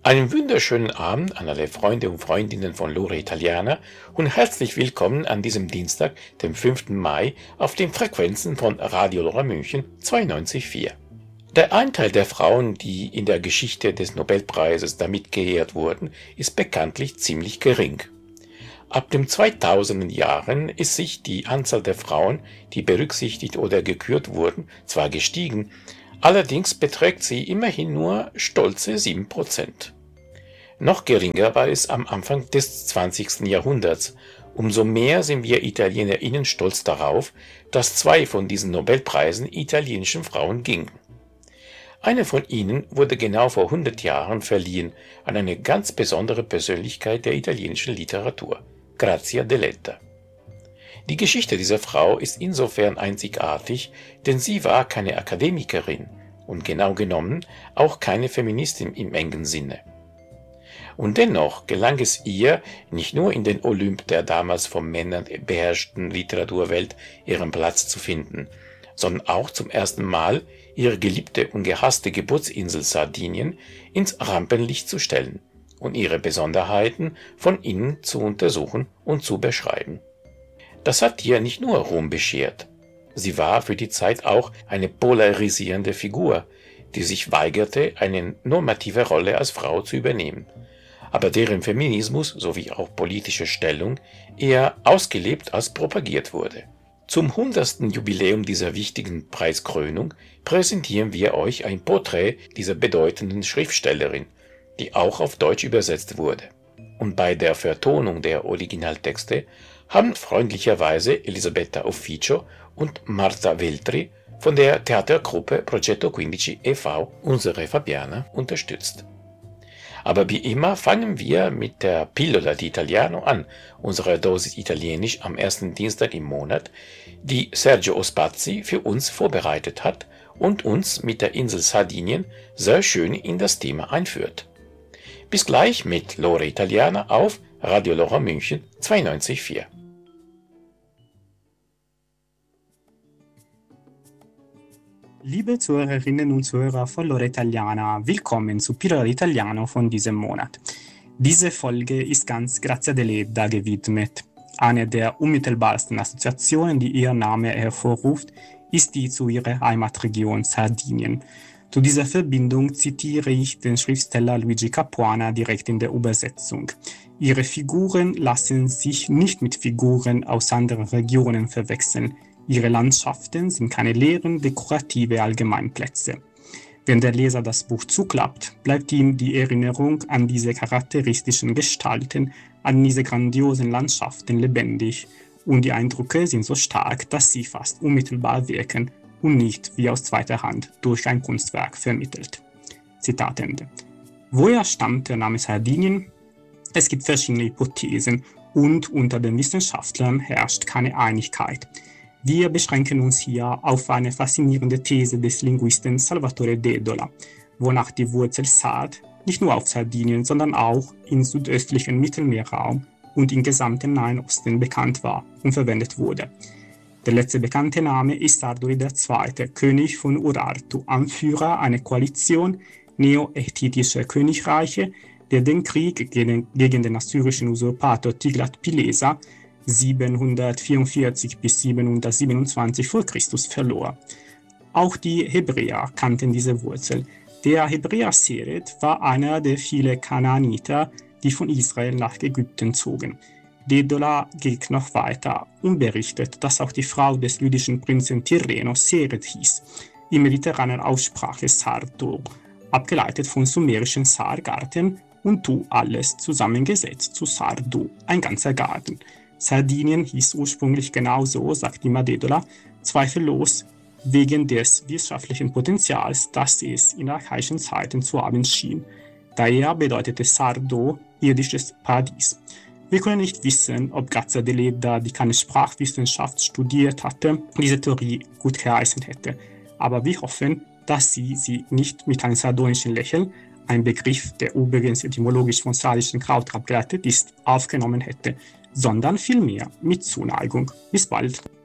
Einen wunderschönen Abend an alle Freunde und Freundinnen von Lore Italiana und herzlich willkommen an diesem Dienstag, dem 5. Mai, auf den Frequenzen von Radio Lora München 92.4. Der Anteil der Frauen, die in der Geschichte des Nobelpreises damit geehrt wurden, ist bekanntlich ziemlich gering. Ab den 2000er Jahren ist sich die Anzahl der Frauen, die berücksichtigt oder gekürt wurden, zwar gestiegen, allerdings beträgt sie immerhin nur stolze 7%. Noch geringer war es am Anfang des 20. Jahrhunderts. Umso mehr sind wir ItalienerInnen stolz darauf, dass 2 von diesen Nobelpreisen italienischen Frauen gingen. Eine von ihnen wurde genau vor 100 Jahren verliehen an eine ganz besondere Persönlichkeit der italienischen Literatur, Grazia Deledda. Die Geschichte dieser Frau ist insofern einzigartig, denn sie war keine Akademikerin und genau genommen auch keine Feministin im engen Sinne. Und dennoch gelang es ihr, nicht nur in den Olymp der damals von Männern beherrschten Literaturwelt ihren Platz zu finden, sondern auch zum ersten Mal ihre geliebte und gehasste Geburtsinsel Sardinien ins Rampenlicht zu stellen und ihre Besonderheiten von innen zu untersuchen und zu beschreiben. Das hat ihr nicht nur Ruhm beschert. Sie war für die Zeit auch eine polarisierende Figur, die sich weigerte, eine normative Rolle als Frau zu übernehmen, aber deren Feminismus sowie auch politische Stellung eher ausgelebt als propagiert wurde. Zum 100. Jubiläum dieser wichtigen Preiskrönung präsentieren wir euch ein Porträt dieser bedeutenden Schriftstellerin, die auch auf Deutsch übersetzt wurde. Und bei der Vertonung der Originaltexte haben freundlicherweise Elisabetta Officio und Marta Veltri von der Theatergruppe Progetto 15 e.V. unsere Fabiana unterstützt. Aber wie immer fangen wir mit der Pillola di Italiano an, unserer Dosis Italienisch am ersten Dienstag im Monat, die Sergio Ospazzi für uns vorbereitet hat und uns mit der Insel Sardinien sehr schön in das Thema einführt. Bis gleich mit Lore Italiana auf Radio Lora München 92.4. Liebe Zuhörerinnen und Zuhörer von Lore Italiana, willkommen zu Pillola di Italiano von diesem Monat. Diese Folge ist ganz Grazia Deledda gewidmet. Eine der unmittelbarsten Assoziationen, die ihr Name hervorruft, ist die zu ihrer Heimatregion Sardinien. Zu dieser Verbindung zitiere ich den Schriftsteller Luigi Capuana direkt in der Übersetzung. Ihre Figuren lassen sich nicht mit Figuren aus anderen Regionen verwechseln. Ihre Landschaften sind keine leeren, dekorative Allgemeinplätze. Wenn der Leser das Buch zuklappt, bleibt ihm die Erinnerung an diese charakteristischen Gestalten, an diese grandiosen Landschaften lebendig und die Eindrücke sind so stark, dass sie fast unmittelbar wirken und nicht wie aus zweiter Hand durch ein Kunstwerk vermittelt. Zitat Ende. Woher stammt der Name Sardinien? Es gibt verschiedene Hypothesen und unter den Wissenschaftlern herrscht keine Einigkeit. Wir beschränken uns hier auf eine faszinierende These des Linguisten Salvatore D'Edola, wonach die Wurzel Sard nicht nur auf Sardinien, sondern auch im südöstlichen Mittelmeerraum und im gesamten Nahen Osten bekannt war und verwendet wurde. Der letzte bekannte Name ist Arduri II., König von Urartu, Anführer einer Koalition neo-ächthitischer Königreiche, der den Krieg gegen den assyrischen Usurpator Tiglat-Pileser 744 bis 727 vor Christus verlor. Auch die Hebräer kannten diese Wurzel. Der Hebräer Seret war einer der vielen Kanaaniter, die von Israel nach Ägypten zogen. D'Edola geht noch weiter und berichtet, dass auch die Frau des lydischen Prinzen Tirreno Seret hieß, in mediterraner Aussprache Sardo, abgeleitet vom sumerischen Sar-Garten und Tu alles zusammengesetzt zu Sardu, ein ganzer Garten. Sardinien hieß ursprünglich genauso, sagt immer D'Edola, zweifellos wegen des wirtschaftlichen Potenzials, das es in archaischen Zeiten zu haben schien. Daher bedeutete Sardo irdisches Paradies. Wir können nicht wissen, ob Grazia Deledda, die keine Sprachwissenschaft studiert hatte, diese Theorie gut geheißen hätte. Aber wir hoffen, dass sie nicht mit einem sardonischen Lächeln, ein Begriff, der übrigens etymologisch von sardischen Kraut abgeleitet ist, aufgenommen hätte, sondern vielmehr mit Zuneigung. Bis bald!